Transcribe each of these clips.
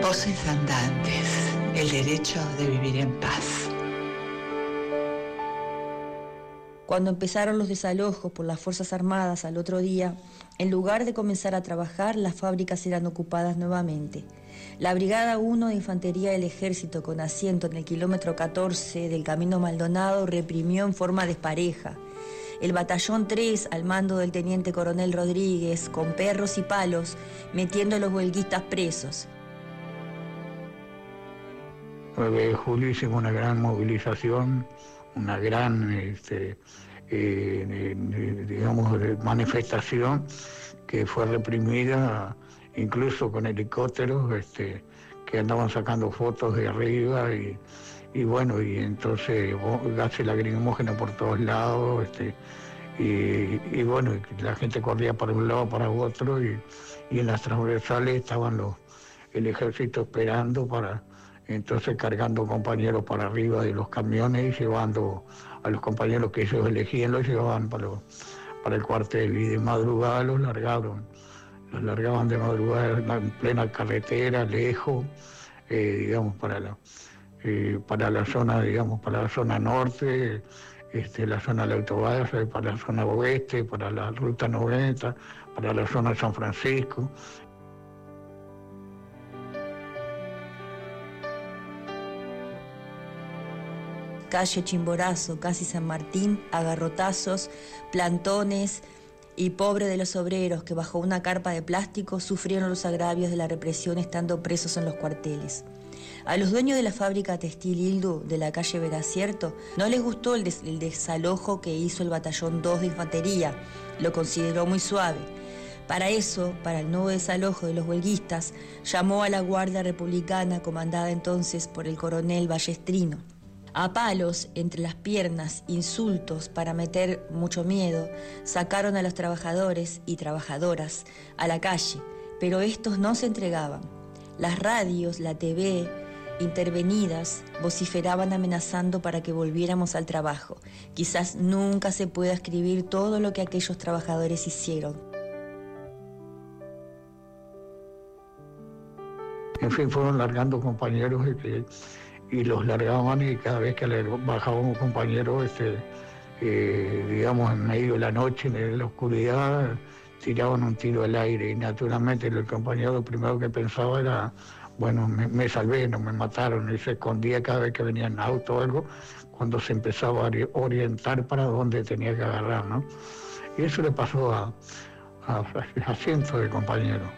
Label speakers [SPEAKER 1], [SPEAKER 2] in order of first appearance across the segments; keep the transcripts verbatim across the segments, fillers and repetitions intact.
[SPEAKER 1] Voces andantes, el derecho de vivir en paz.
[SPEAKER 2] Cuando empezaron los desalojos por las Fuerzas Armadas al otro día, en lugar de comenzar a trabajar, las fábricas eran ocupadas nuevamente. La Brigada uno de Infantería del Ejército, con asiento en el kilómetro catorce del Camino Maldonado, reprimió en forma despareja. El Batallón tres, al mando del Teniente Coronel Rodríguez, con perros y palos, metiendo a los huelguistas presos.
[SPEAKER 3] nueve de julio hicimos una gran movilización, una gran, este, eh, digamos, manifestación que fue reprimida, incluso con helicópteros este, que andaban sacando fotos de arriba y, y bueno, y entonces gases lacrimógenos por todos lados, este, y, y bueno, la gente corría para un lado, para otro, y, y en las transversales estaban los, el ejército esperando para... Entonces cargando compañeros para arriba de los camiones y llevando a los compañeros que ellos elegían, los llevaban para, los, para el cuartel, y de madrugada los largaron, los largaban de madrugada en plena carretera, lejos, eh, digamos, para la, eh, para la zona, digamos, para la zona norte, este, la zona de la autobús, para la zona oeste, para la ruta noventa, para la zona de San Francisco.
[SPEAKER 2] Calle Chimborazo, casi San Martín, a garrotazos, plantones y pobre de los obreros que bajo una carpa de plástico sufrieron los agravios de la represión estando presos en los cuarteles. A los dueños de la fábrica textil Hildu de la calle Veracierto no les gustó el, des el desalojo que hizo el Batallón dos de Infantería, lo consideró muy suave. Para eso, para el nuevo desalojo de los huelguistas, llamó a la Guardia Republicana comandada entonces por el coronel Ballestrino. A palos, entre las piernas, insultos para meter mucho miedo, sacaron a los trabajadores y trabajadoras a la calle, pero estos no se entregaban. Las radios, la T V, intervenidas, vociferaban amenazando para que volviéramos al trabajo. Quizás nunca se pueda escribir todo lo que aquellos trabajadores hicieron.
[SPEAKER 3] En fin, fueron largando compañeros que... y los largaban, y cada vez que le bajaba un compañero, este, eh, digamos, en medio de la noche, en la oscuridad, tiraban un tiro al aire, y naturalmente el compañero lo primero que pensaba era, bueno, me, me salvé, no me mataron, y se escondía cada vez que venía en auto o algo, cuando se empezaba a orientar para dónde tenía que agarrar, ¿no? Y eso le pasó a, a, a cientos de compañeros.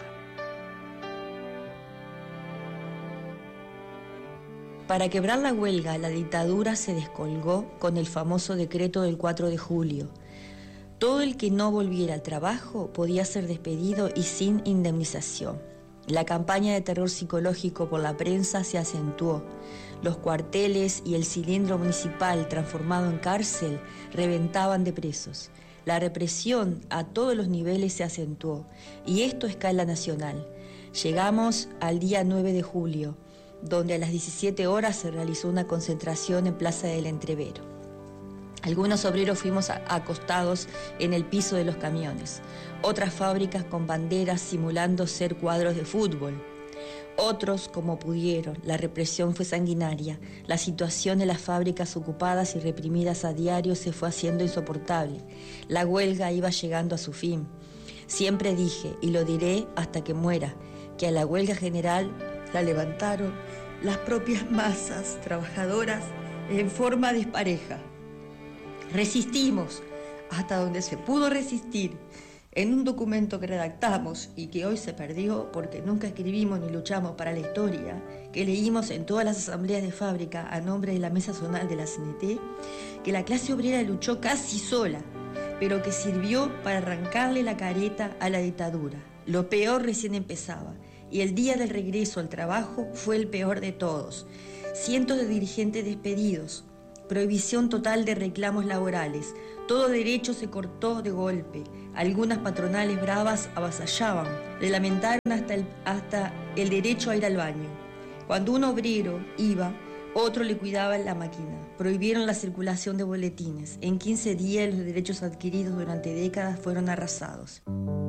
[SPEAKER 2] Para quebrar la huelga, la dictadura se descolgó con el famoso decreto del cuatro de julio. Todo el que no volviera al trabajo podía ser despedido y sin indemnización. La campaña de terror psicológico por la prensa se acentuó. Los cuarteles y el cilindro municipal, transformado en cárcel, reventaban de presos. La represión a todos los niveles se acentuó, y esto a escala nacional. Llegamos al día nueve de julio, donde a las diecisiete horas se realizó una concentración en Plaza del Entrevero. Algunos obreros fuimos acostados en el piso de los camiones, otras fábricas con banderas simulando ser cuadros de fútbol. Otros como pudieron. La represión fue sanguinaria. La situación de las fábricas ocupadas y reprimidas a diario se fue haciendo insoportable. La huelga iba llegando a su fin. Siempre dije, y lo diré hasta que muera, que a la huelga general la levantaron las propias masas trabajadoras en forma dispareja. Resistimos hasta donde se pudo resistir. En un documento que redactamos y que hoy se perdió porque nunca escribimos ni luchamos para la historia, que leímos en todas las asambleas de fábrica a nombre de la Mesa Zonal de la C N T, que la clase obrera luchó casi sola, pero que sirvió para arrancarle la careta a la dictadura. Lo peor recién empezaba. Y el día del regreso al trabajo fue el peor de todos. Cientos de dirigentes despedidos, prohibición total de reclamos laborales, todo derecho se cortó de golpe, algunas patronales bravas avasallaban, reglamentaron hasta el, hasta el derecho a ir al baño. Cuando un obrero iba, otro le cuidaba la máquina, prohibieron la circulación de boletines. En quince días los derechos adquiridos durante décadas fueron arrasados.